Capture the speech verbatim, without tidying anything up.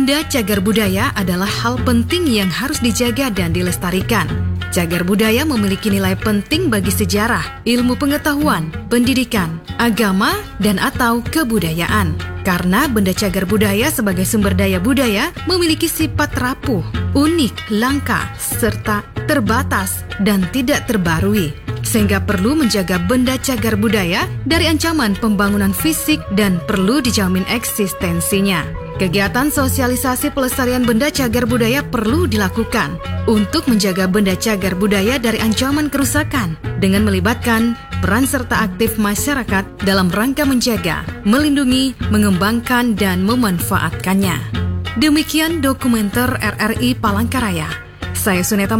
Benda cagar budaya adalah hal penting yang harus dijaga dan dilestarikan. Cagar budaya memiliki nilai penting bagi sejarah, ilmu pengetahuan, pendidikan, agama, dan atau kebudayaan. Karena benda cagar budaya sebagai sumber daya budaya memiliki sifat rapuh, unik, langka, serta terbatas dan tidak terbarui. Sehingga perlu menjaga benda cagar budaya dari ancaman pembangunan fisik dan perlu dijamin eksistensinya. Kegiatan sosialisasi pelestarian benda cagar budaya perlu dilakukan untuk menjaga benda cagar budaya dari ancaman kerusakan dengan melibatkan peran serta aktif masyarakat dalam rangka menjaga, melindungi, mengembangkan, dan memanfaatkannya. Demikian dokumenter R R I Palangkaraya. Saya Suneta